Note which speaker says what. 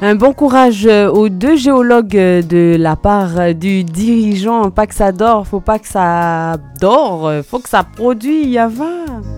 Speaker 1: Un bon courage aux deux géologues de la part du dirigeant. Pas que ça dort, faut pas que ça dort, faut que ça produit, Yava.